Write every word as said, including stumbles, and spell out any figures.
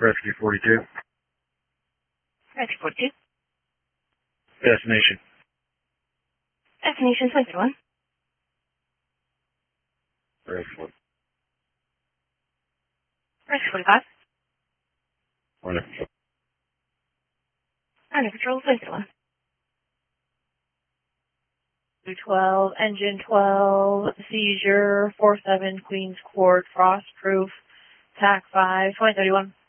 Rescue forty-two. Rescue forty-two. Destination. Destination twenty-one. Rescue. Rescue forty-five. Wonderful. Under control twenty-one. two twelve, engine twelve, seizure, four seven, Queens Court, frost proof, T A C five, twenty thirty-one.